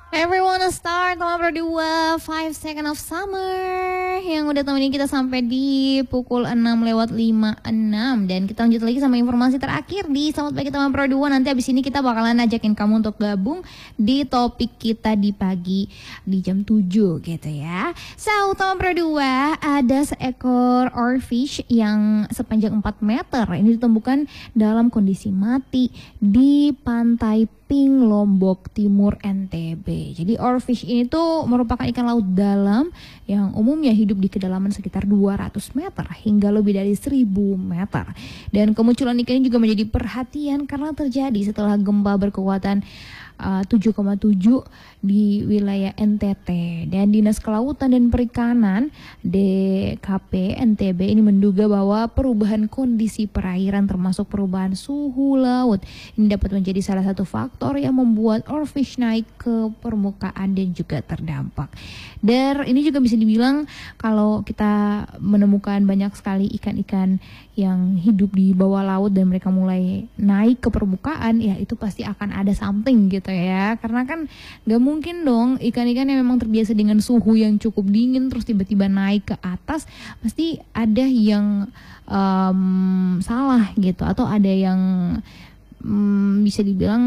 Everyone start teman berdua 5 second of summer yang udah temenin kita sampai di pukul 6:56 dan kita lanjut lagi sama informasi terakhir di Selamat Pagi Teman Berdua. Nanti abis ini kita bakalan ajakin kamu untuk gabung di topik kita di pagi di jam 7 gitu ya. So teman berdua, ada seekor oarfish yang sepanjang 4 meter ini ditemukan dalam kondisi mati di pantai Pink, Lombok Timur, NTB. Jadi oarfish ini tuh merupakan ikan laut dalam yang umumnya hidup di kedalaman sekitar 200 meter hingga lebih dari 1000 meter. Dan kemunculan ikan ini juga menjadi perhatian karena terjadi setelah gempa berkekuatan 7,7 di wilayah NTT. Dan Dinas Kelautan dan Perikanan DKP NTB ini menduga bahwa perubahan kondisi perairan termasuk perubahan suhu laut ini dapat menjadi salah satu faktor yang membuat oarfish naik ke permukaan dan juga terdampak. Dan ini juga bisa dibilang kalau kita menemukan banyak sekali ikan-ikan yang hidup di bawah laut dan mereka mulai naik ke permukaan, ya itu pasti akan ada something gitu ya. Karena kan gak mungkin dong ikan-ikan yang memang terbiasa dengan suhu yang cukup dingin terus tiba-tiba naik ke atas, pasti ada yang salah gitu, atau ada yang bisa dibilang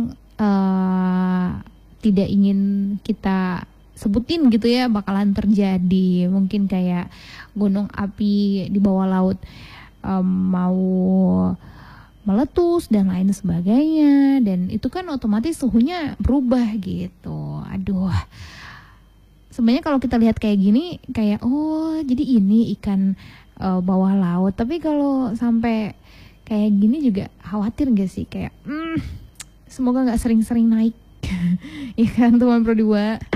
tidak ingin kita sebutin gitu ya, bakalan terjadi. Mungkin kayak gunung api di bawah laut mau meletus dan lain sebagainya, dan itu kan otomatis suhunya berubah gitu. Aduh, sebenarnya kalau kita lihat kayak gini kayak oh jadi ini ikan bawah laut, tapi kalau sampai kayak gini juga khawatir gak sih, kayak semoga nggak sering-sering naik. Ya kan teman berdua.